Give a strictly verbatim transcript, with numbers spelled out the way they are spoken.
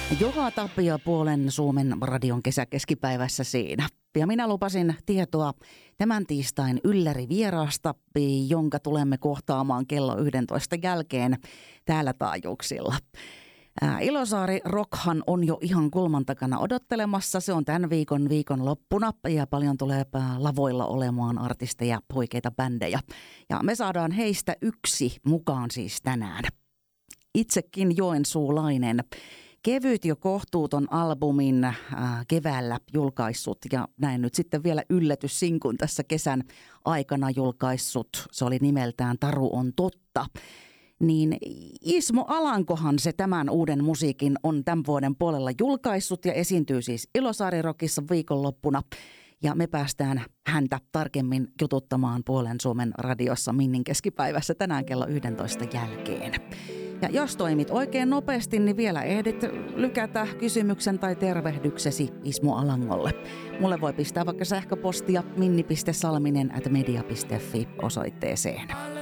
Juha Tapio Puolen Suomen radion kesäkeskipäivässä siinä. Ja minä lupasin tietoa tämän tiistain ylläri vieraasta, jonka tulemme kohtaamaan kello yksitoista jälkeen täällä taajuuksilla. Ää, Ilosaari Rockhan on jo ihan kulman takana odottelemassa. Se on tämän viikon viikon loppuna ja paljon tulee lavoilla olemaan artisteja, huikeita bändejä. Ja me saadaan heistä yksi mukaan siis tänään. Itsekin joensuulainen. Kevyt jo kohtuuton albumin äh, keväällä julkaissut ja näin nyt sitten vielä yllätyssinkun tässä kesän aikana julkaissut. Se oli nimeltään Taru on totta. Niin Ismo Alankohan se tämän uuden musiikin on tämän vuoden puolella julkaissut ja esiintyy siis Ilosaari Rockissa viikonloppuna. Ja me päästään häntä tarkemmin jututtamaan Puolen Suomen radiossa Minnin keskipäivässä tänään kello yksitoista jälkeen. Ja jos toimit oikein nopeasti, niin vielä ehdit lykätä kysymyksen tai tervehdyksesi Ismo Alangolle. Mulle voi pistää vaikka sähköpostia minni piste salminen ät media piste fi osoitteeseen.